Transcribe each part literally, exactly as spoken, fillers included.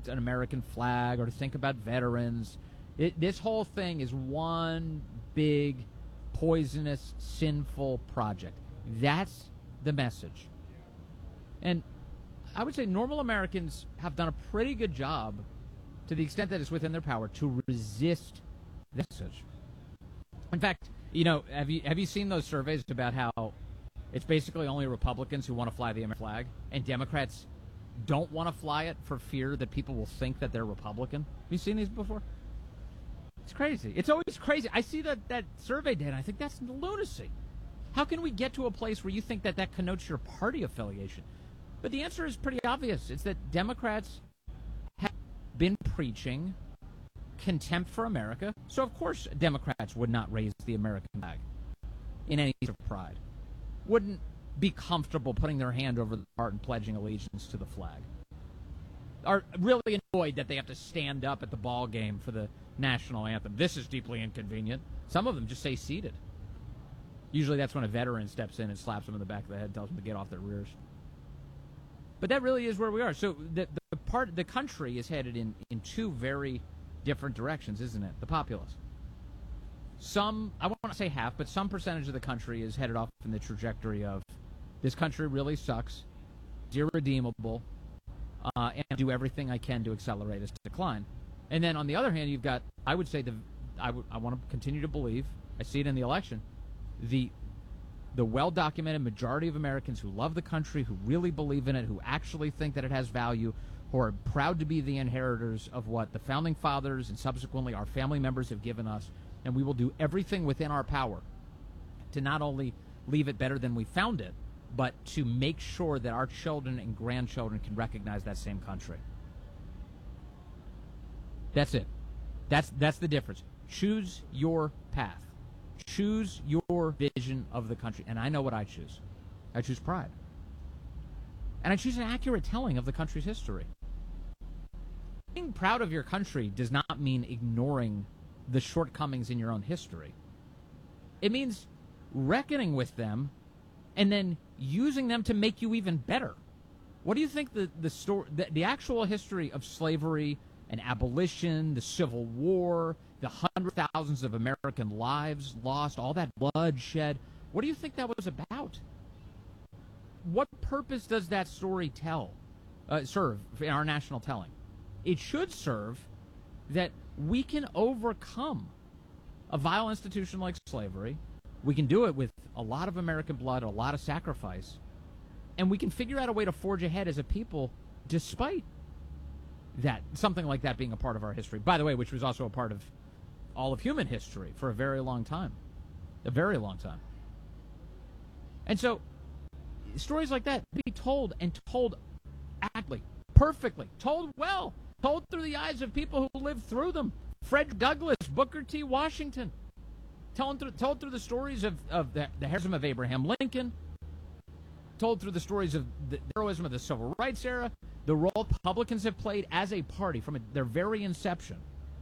an American flag or to think about veterans. It, this whole thing is one big, poisonous, sinful project. That's the message. And I would say normal Americans have done a pretty good job, to the extent that it's within their power, to resist the message. In fact, you know, have you have you seen those surveys about how it's basically only Republicans who want to fly the American flag, and Democrats don't want to fly it for fear that people will think that they're Republican? Have you seen these before? It's crazy. It's always crazy. I see that, that survey data, and I think that's lunacy. How can we get to a place where you think that that connotes your party affiliation? But the answer is pretty obvious. It's that Democrats have been preaching contempt for America. So, of course, Democrats would not raise the American flag in any sort of pride. Wouldn't be comfortable putting their hand over the heart and pledging allegiance to the flag. Are really annoyed that they have to stand up at the ball game for the national anthem. This is deeply inconvenient. Some of them just say seated. Usually that's when a veteran steps in and slaps them in the back of the head, tells them to get off their rears. But that really is where we are. So the, the part the country is headed in, in two very different directions, isn't it? The populace. Some, I won't say half, but some percentage of the country is headed off in the trajectory of this country really sucks, it's irredeemable, uh, and do everything I can to accelerate its decline. And then on the other hand, you've got, I would say, the I, w- I want to continue to believe, I see it in the election, the the well-documented majority of Americans who love the country, who really believe in it, who actually think that it has value, who are proud to be the inheritors of what the Founding Fathers and subsequently our family members have given us, and we will do everything within our power to not only leave it better than we found it, but to make sure that our children and grandchildren can recognize that same country. That's it. That's that's the difference. Choose your path. Choose your vision of the country. And I know what I choose. I choose pride. And I choose an accurate telling of the country's history. Being proud of your country does not mean ignoring the shortcomings in your own history. It means reckoning with them and then using them to make you even better. What do you think the the, story, the, the actual history of slavery and abolition, the Civil War, the hundred thousands of American lives lost, all that bloodshed, what do you think that was about? What purpose does that story tell, uh, serve in our national telling? It should serve that we can overcome a vile institution like slavery. We can do it with a lot of American blood, a lot of sacrifice, and we can figure out a way to forge ahead as a people despite that, something like that being a part of our history. By the way, which was also a part of all of human history for a very long time. A very long time. And so, stories like that be told and told accurately, perfectly, told well, told through the eyes of people who lived through them. Frederick Douglass, Booker T. Washington, told through, told through the stories of, of the, the heroism of Abraham Lincoln, told through the stories of the heroism of the Civil Rights era, the role Republicans have played as a party from a, their very inception.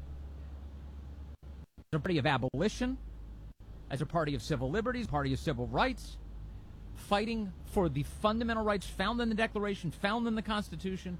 As a party of abolition, as a party of civil liberties, party of civil rights, fighting for the fundamental rights found in the Declaration, found in the Constitution.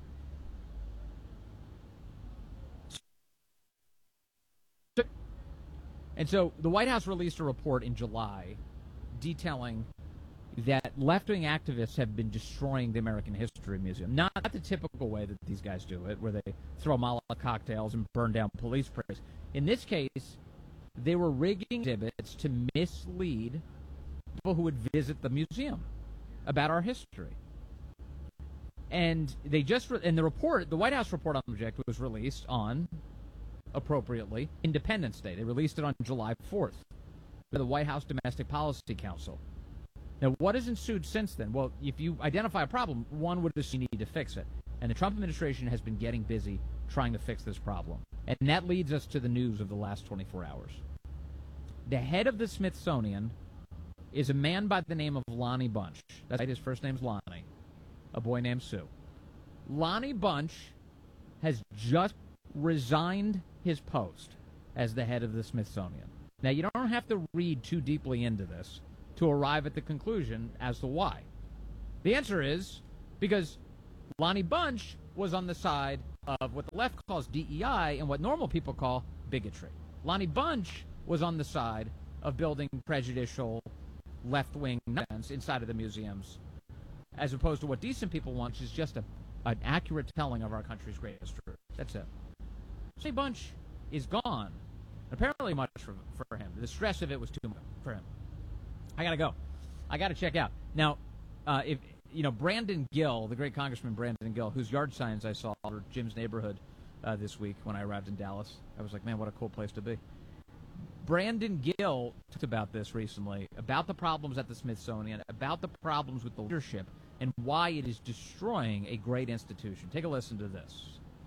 And so the White House released a report in July detailing that left-wing activists have been destroying the American History Museum. Not the typical way that these guys do it, where they throw Molotov cocktails and burn down police parades. In this case, they were rigging exhibits to mislead people who would visit the museum about our history. And they just re- and the report, the White House report on the subject was released on, appropriately, Independence Day. They released it on July fourth by the White House Domestic Policy Council. Now, what has ensued since then? Well, if you identify a problem, one would assume you need to fix it. And the Trump administration has been getting busy trying to fix this problem. And that leads us to the news of the last twenty-four hours. The head of the Smithsonian is a man by the name of Lonnie Bunch. That's right, his first name's Lonnie. A boy named Sue. Lonnie Bunch has just resigned his post as the head of the Smithsonian. Now, you don't have to read too deeply into this to arrive at the conclusion as to why. The answer is because Lonnie Bunch was on the side of what the left calls D E I and what normal people call bigotry. Lonnie Bunch was on the side of building prejudicial left-wing nonsense inside of the museums, as opposed to what decent people want, which is just a, an accurate telling of our country's greatest truth. That's it. Lonnie Bunch is gone. Apparently much for, for him. The stress of it was too much for him. I got to go. I got to check out. Now, uh, if you know, Brandon Gill, the great Congressman Brandon Gill, whose yard signs I saw for Jim's neighborhood uh, this week when I arrived in Dallas. I was like, man, what a cool place to be. Brandon Gill talked about this recently, about the problems at the Smithsonian, about the problems with the leadership, and why it is destroying a great institution. Take a listen to this.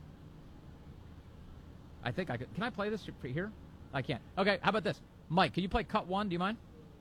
I think I could. Can I play this here? I can't. Okay, how about this? Mike, can you play cut one? Do you mind?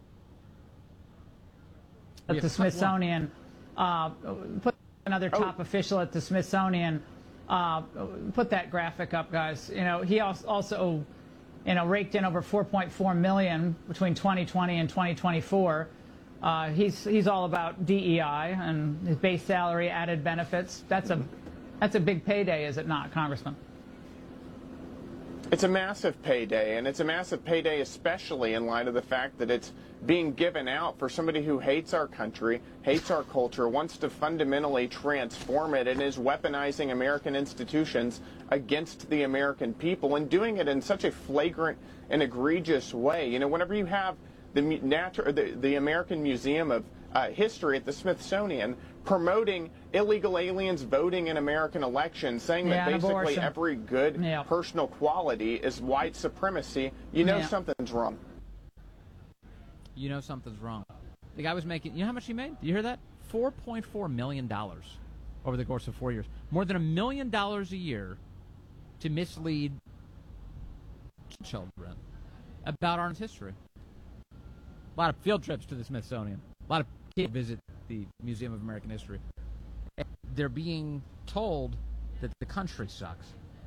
At the Smithsonian, uh, put another top oh. official at the Smithsonian, uh, put that graphic up, guys. You know, he also, you know, raked in over four point four million between twenty twenty and twenty twenty-four. Uh, he's he's all about D E I and his base salary, added benefits. That's a that's a big payday, is it not, Congressman? It's a massive payday, and it's a massive payday especially in light of the fact that it's being given out for somebody who hates our country, hates our culture, wants to fundamentally transform it, and is weaponizing American institutions against the American people, and doing it in such a flagrant and egregious way. You know, whenever you have the, natu- the, the American Museum of uh, History at the Smithsonian promoting illegal aliens voting in American elections, saying yeah, that basically abortion. every good yeah. personal quality is white supremacy, you know yeah. something's wrong. You know something's wrong. The guy was making, you know how much he made? Did you hear that? four point four million dollars over the course of four years. More than a million dollars a year to mislead children about our history. A lot of field trips to the Smithsonian. A lot of kids visit the Museum of American History. And they're being told that the country sucks.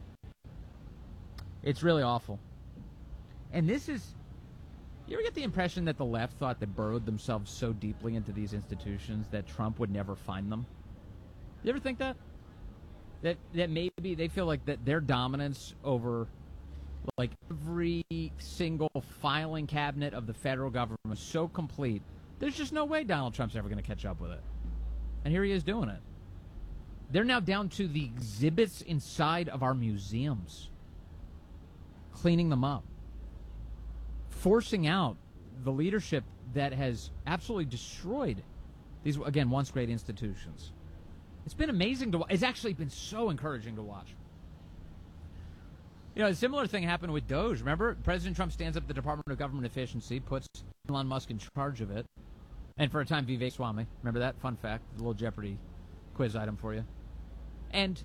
It's really awful. And this is... You ever get the impression that the left thought they burrowed themselves so deeply into these institutions that Trump would never find them? You ever think that? That that maybe they feel like that their dominance over like every single filing cabinet of the federal government is so complete, there's just no way Donald Trump's ever going to catch up with it. And here he is doing it. They're now down to the exhibits inside of our museums, cleaning them up, forcing out the leadership that has absolutely destroyed these, again, once great institutions. It's been amazing to watch. It's actually been so encouraging to watch. You know, a similar thing happened with Doge. Remember, President Trump stands up the Department of Government Efficiency, puts Elon Musk in charge of it, and for a time, Vivek Swamy. Remember that? Fun fact, a little Jeopardy quiz item for you. And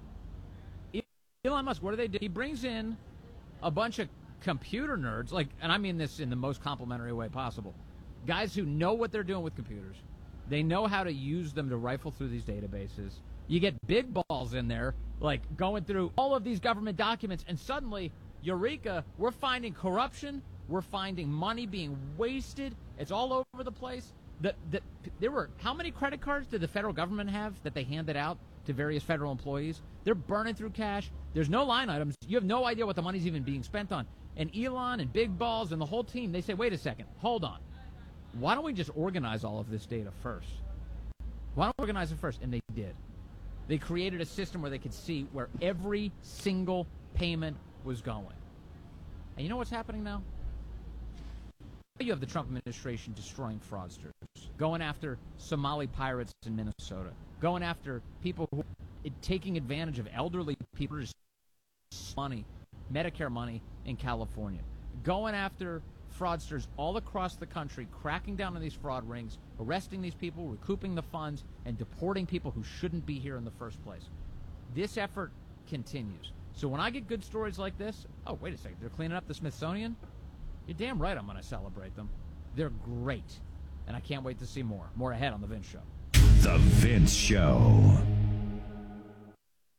Elon Musk, what do they do? He brings in a bunch of computer nerds, like, and I mean this in the most complimentary way possible, guys who know what they're doing with computers. They know how to use them to rifle through these databases. You get big balls in there, like going through all of these government documents, and suddenly, eureka, we're finding corruption, we're finding money being wasted, it's all over the place. The, the, there were, how many credit cards did the federal government have that they handed out to various federal employees? They're burning through cash. There's no line items. You have no idea what the money's even being spent on. And Elon and Big Balls and the whole team, they say, wait a second, hold on. Why don't we just organize all of this data first? Why don't we organize it first? And they did. They created a system where they could see where every single payment was going. And you know what's happening now? You have the Trump administration destroying fraudsters, going after Somali pirates in Minnesota, going after people who are taking advantage of elderly people, money, Medicare money in California, going after fraudsters all across the country, cracking down on these fraud rings, arresting these people, recouping the funds, and deporting people who shouldn't be here in the first place. This effort continues. So when I get good stories like this, oh, wait a second, they're cleaning up the Smithsonian? You're damn right I'm going to celebrate them. They're great. And I can't wait to see more. More ahead on The Vince Show. The Vince Show.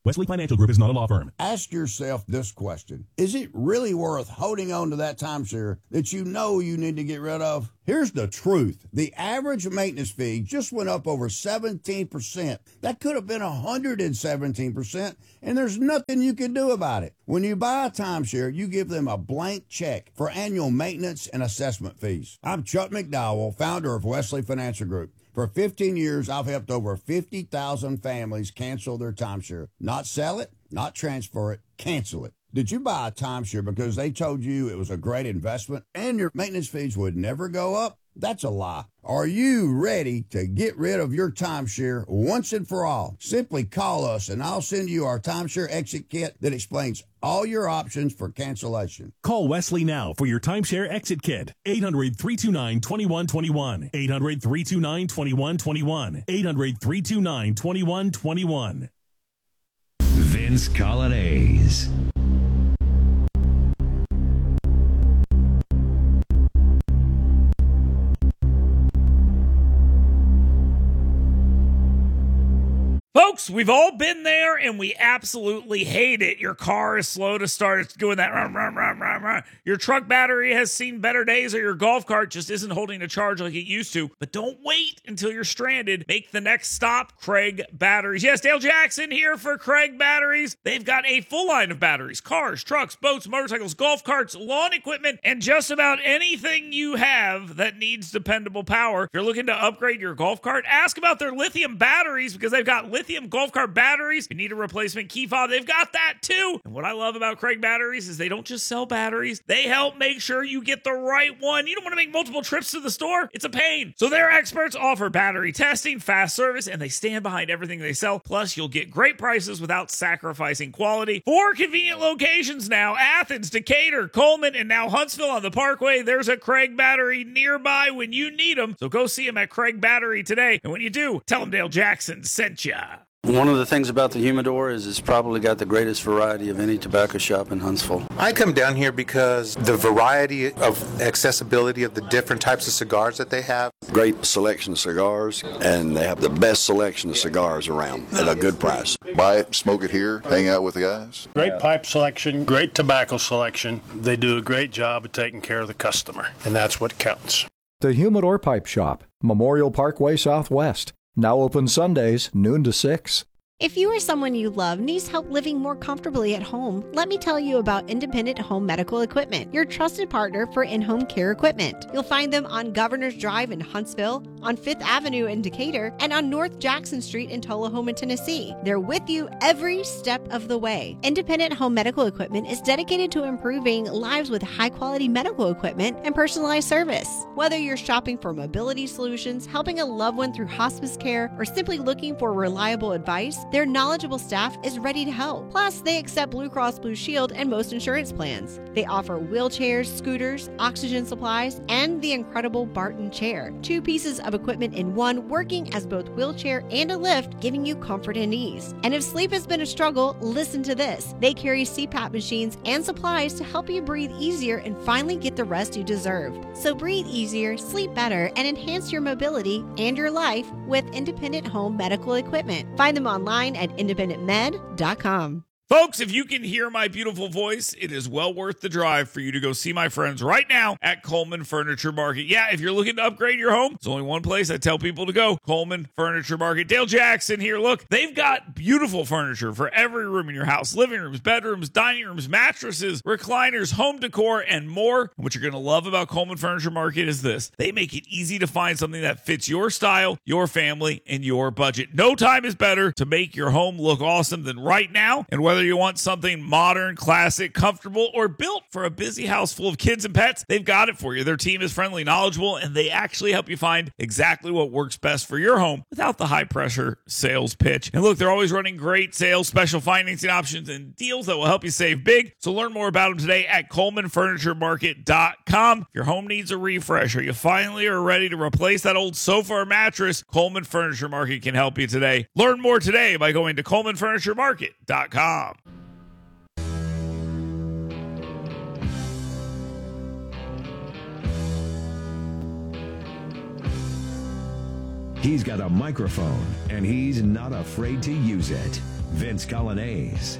Wesley Financial Group is not a law firm. Ask yourself this question. Is it really worth holding on to that timeshare that you know you need to get rid of? Here's the truth. The average maintenance fee just went up over seventeen percent. That could have been one hundred seventeen percent, and there's nothing you can do about it. When you buy a timeshare, you give them a blank check for annual maintenance and assessment fees. I'm Chuck McDowell, founder of Wesley Financial Group. For fifteen years, I've helped over fifty thousand families cancel their timeshare. Not sell it, not transfer it, cancel it. Did you buy a timeshare because they told you it was a great investment and your maintenance fees would never go up? That's a lie. Are you ready to get rid of your timeshare once and for all? Simply call us and I'll send you our timeshare exit kit that explains all your options for cancellation. Call Wesley now for your timeshare exit kit. eight hundred, three two nine, two one two one. eight hundred, three two nine, two one two one. eight hundred, three two nine, two one two one. Vince Colonnese. Folks, we've all been there and we absolutely hate it. Your car is slow to start. It's doing that. Rah, rah, rah, rah, rah. Your truck battery has seen better days, or your golf cart just isn't holding a charge like it used to. But don't wait until you're stranded. Make the next stop, Craig Batteries. Yes, Dale Jackson here for Craig Batteries. They've got a full line of batteries: cars, trucks, boats, motorcycles, golf carts, lawn equipment, and just about anything you have that needs dependable power. If you're looking to upgrade your golf cart, ask about their lithium batteries, because they've got lithium Lithium golf cart batteries. You need a replacement key fob, they've got that too. And what I love about Craig Batteries is they don't just sell batteries, they help make sure you get the right one. You don't want to make multiple trips to the store, it's a pain. So their experts offer battery testing, fast service, and they stand behind everything they sell. Plus, you'll get great prices without sacrificing quality. Four convenient locations now: Athens, Decatur, Coleman, and now Huntsville on the Parkway. There's a Craig Battery nearby when you need them. So go see them at Craig Battery today. And when you do, tell them Dale Jackson sent ya. One of the things about the Humidor is it's probably got the greatest variety of any tobacco shop in Huntsville. I come down here because the variety of accessibility of the different types of cigars that they have. Great selection of cigars, and they have the best selection of cigars around at a good price. Buy it, smoke it here, hang out with the guys. Great pipe selection, great tobacco selection. They do a great job of taking care of the customer, and that's what counts. The Humidor Pipe Shop, Memorial Parkway Southwest. Now open Sundays, noon to six. If you or someone you love needs help living more comfortably at home, let me tell you about Independent Home Medical Equipment, your trusted partner for in-home care equipment. You'll find them on Governor's Drive in Huntsville, on Fifth Avenue in Decatur, and on North Jackson Street in Tullahoma, Tennessee. They're with you every step of the way. Independent Home Medical Equipment is dedicated to improving lives with high-quality medical equipment and personalized service. Whether you're shopping for mobility solutions, helping a loved one through hospice care, or simply looking for reliable advice, their knowledgeable staff is ready to help. Plus, they accept Blue Cross Blue Shield and most insurance plans. They offer wheelchairs, scooters, oxygen supplies, and the incredible Barton chair. Two pieces of equipment in one, working as both wheelchair and a lift, giving you comfort and ease. And if sleep has been a struggle, listen to this. They carry C PAP machines and supplies to help you breathe easier and finally get the rest you deserve. So breathe easier, sleep better, and enhance your mobility and your life with Independent Home Medical Equipment. Find them online at independent med dot com. Folks, if you can hear my beautiful voice, it is well worth the drive for you to go see my friends right now at Coleman Furniture Market. Yeah, if you're looking to upgrade your home, there's only one place I tell people to go: Coleman Furniture Market. Dale Jackson here. Look, they've got beautiful furniture for every room in your house: living rooms, bedrooms, dining rooms, mattresses, recliners, home decor, and more. And what you're going to love about Coleman Furniture Market is this: they make it easy to find something that fits your style, your family, and your budget. No time is better to make your home look awesome than right now. And whether Whether you want something modern, classic, comfortable, or built for a busy house full of kids and pets, they've got it for you. Their team is friendly, knowledgeable, and they actually help you find exactly what works best for your home without the high-pressure sales pitch. And look, they're always running great sales, special financing options, and deals that will help you save big. So learn more about them today at coleman furniture market dot com. If your home needs a refresh, or you finally are ready to replace that old sofa or mattress, Coleman Furniture Market can help you today. Learn more today by going to coleman furniture market dot com. He's got a microphone, and he's not afraid to use it. Vince Colonnese.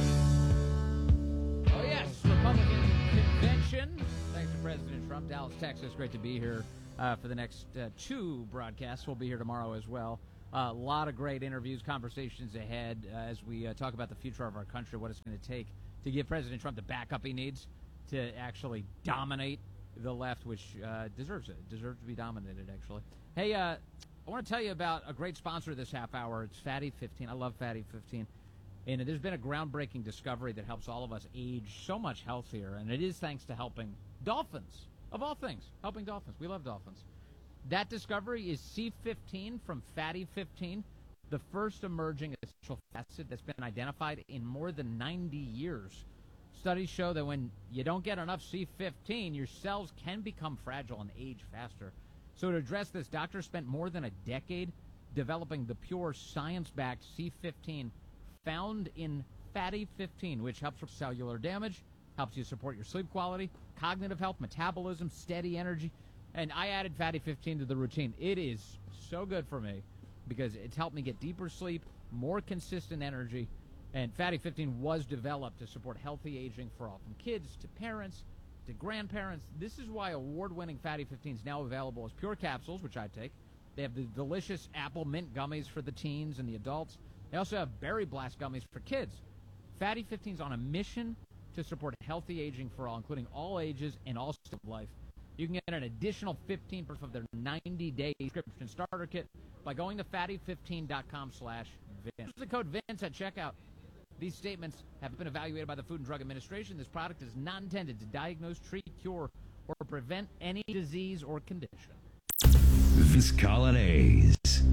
Oh, yes, Republican convention. Thanks to President Trump. Dallas, Texas. Great to be here uh, for the next uh, two broadcasts. We'll be here tomorrow as well. A uh, lot of great interviews, conversations ahead uh, as we uh, talk about the future of our country, what it's going to take to give President Trump the backup he needs to actually dominate the left, which uh, deserves it. Deserves to be dominated, actually. Hey, uh, I want to tell you about a great sponsor this half hour. It's Fatty fifteen. I love Fatty fifteen. And there's been a groundbreaking discovery that helps all of us age so much healthier, and it is thanks to helping dolphins, of all things, helping dolphins. We love dolphins. That discovery is C fifteen from Fatty fifteen, the first emerging essential fatty acid that's been identified in more than ninety years. Studies show that when you don't get enough C fifteen, your cells can become fragile and age faster. So to address this, doctors spent more than a decade developing the pure science-backed C fifteen found in Fatty fifteen, which helps with cellular damage, helps you support your sleep quality, cognitive health, metabolism, steady energy. And I added Fatty fifteen to the routine. It is so good for me because it's helped me get deeper sleep, more consistent energy. And Fatty fifteen was developed to support healthy aging for all, from kids to parents to grandparents. This is why award-winning Fatty fifteen is now available as pure capsules, which I take. They have the delicious apple mint gummies for the teens and the adults. They also have berry blast gummies for kids. Fatty fifteen is on a mission to support healthy aging for all, including all ages and all stages of life. You can get an additional fifteen percent of their ninety-day subscription starter kit by going to fatty fifteen dot com slash Vince. Use the code Vince at checkout. These statements have been evaluated by the Food and Drug Administration. This product is not intended to diagnose, treat, cure, or prevent any disease or condition. Vince Colonnese.